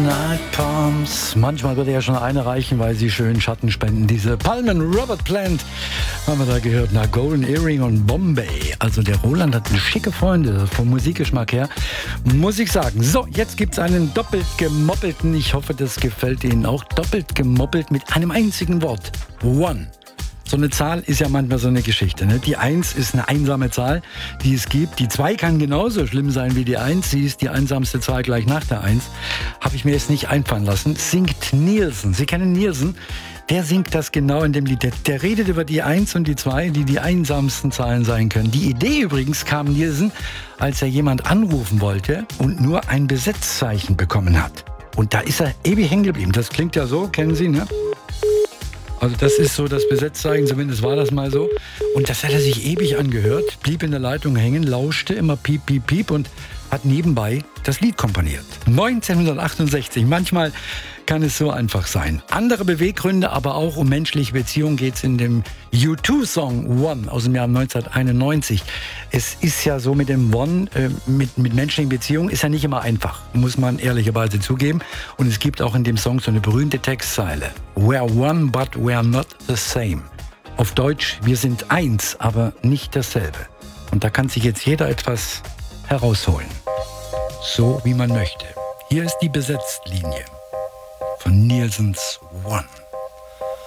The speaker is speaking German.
Night Palms. Manchmal würde ja schon eine reichen, weil sie schön Schatten spenden. Diese Palmen, Robert Plant, haben wir da gehört. Na, Golden Earring und Bombay. Also der Roland hat schicke Freunde vom Musikgeschmack her, muss ich sagen. So, jetzt gibt's einen doppelt gemoppelten. Ich hoffe, das gefällt Ihnen auch. Doppelt gemoppelt mit einem einzigen Wort. One. So eine Zahl ist ja manchmal so eine Geschichte. Ne? Die 1 ist eine einsame Zahl, die es gibt. Die 2 kann genauso schlimm sein wie die 1. Sie ist die einsamste Zahl gleich nach der 1. Habe ich mir jetzt nicht einfallen lassen. Singt Nielsen. Sie kennen Nielsen? Der singt das genau in dem Lied. Der redet über die 1 und die 2, die die einsamsten Zahlen sein können. Die Idee übrigens kam Nielsen, als er jemand anrufen wollte und nur ein Besetzzeichen bekommen hat. Und da ist er ewig hängen geblieben. Das klingt ja so, kennen Sie, ne? Also das ist so das Besetzzeichen, zumindest war das mal so. Und das hat er sich ewig angehört, blieb in der Leitung hängen, lauschte immer piep, piep, piep und hat nebenbei das Lied komponiert. 1968, manchmal kann es so einfach sein. Andere Beweggründe, aber auch um menschliche Beziehungen geht es in dem U2-Song One aus dem Jahr 1991. Es ist ja so mit dem One, mit menschlichen Beziehungen, ist ja nicht immer einfach, muss man ehrlicherweise zugeben. Und es gibt auch in dem Song so eine berühmte Textzeile. We're one, but we're not the same. Auf Deutsch, wir sind eins, aber nicht dasselbe. Und da kann sich jetzt jeder etwas herausholen. So wie man möchte. Hier ist die Besetztlinie von Nielsens One.